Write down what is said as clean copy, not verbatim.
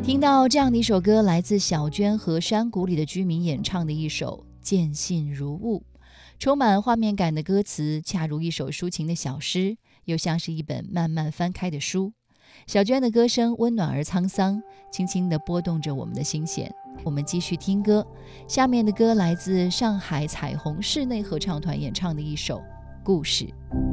听到这样的一首歌，来自小娟和山谷里的居民演唱的一首《见信如雾》，充满画面感的歌词，恰如一首抒情的小诗，又像是一本慢慢翻开的书。小娟的歌声温暖而沧桑，轻轻地拨动着我们的心弦。我们继续听歌，下面的歌来自上海彩虹室内合唱团演唱的一首《故事》。